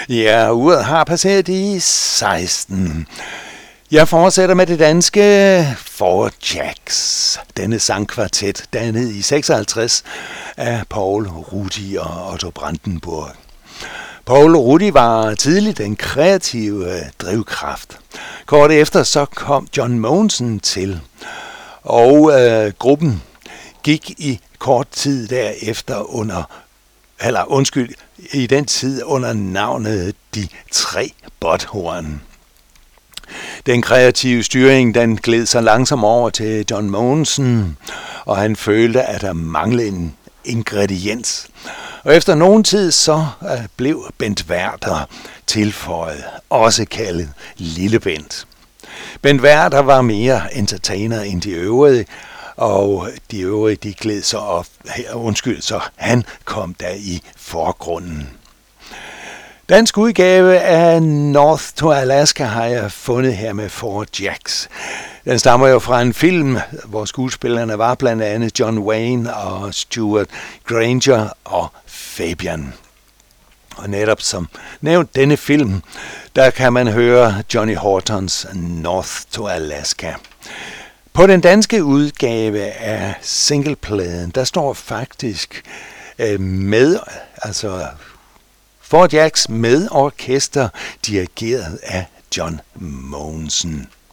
Ja, uret har passeret i 16. Jeg fortsætter med det danske Four Jacks. Denne sangkvartet, dannet i 56 af Poul Rudi og Otto Brandenburg. Poul Rudi var tidligt den kreative drivkraft. Kort efter så kom John Mogensen til, og gruppen gik i kort tid derefter i den tid under navnet De Tre Butthorn. Den kreative styring, den gled så langsomt over til John Mogensen, og han følte, at der manglede en ingrediens. Og efter nogen tid så blev Bent Werther tilføjet, også kaldet Lille Bent. Bent Werther var mere entertainer end de øvrige, og de øvrige de gled så han kom der i forgrunden. Dansk udgave af North to Alaska har jeg fundet her med Four Jacks. Den stammer jo fra en film, hvor skuespillerne var blandt andet John Wayne og Stuart Granger og Fabian. Og netop som nævnt denne film, der kan man høre Johnny Hortons North to Alaska. På den danske udgave af singlepladen, der står faktisk Four Jacks med orkester, dirigeret af John Mogensen.